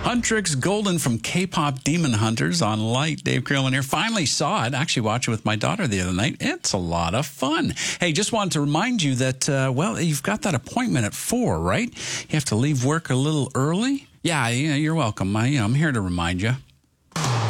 Huntrix Golden from K-Pop Demon Hunters on Light. Dave Crillin here. Finally saw it. Actually watched it with my daughter the other night. It's a lot of fun. Hey, just wanted to remind you that, you've got that appointment at 4, right? You have to leave work a little early? Yeah, you're welcome. I'm here to remind you.